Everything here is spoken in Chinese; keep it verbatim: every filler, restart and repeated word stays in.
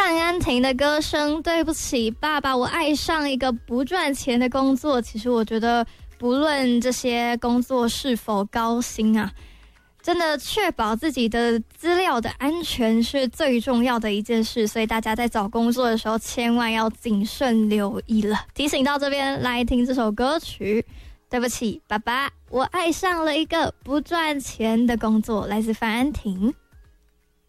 范安婷的歌声，对不起爸爸，我爱上一个不赚钱的工作。其实我觉得不论这些工作是否高薪啊，真的确保自己的资料的安全是最重要的一件事，所以大家在找工作的时候千万要谨慎留意了。提醒到这边，来听这首歌曲，对不起爸爸，我爱上了一个不赚钱的工作，来自范安婷。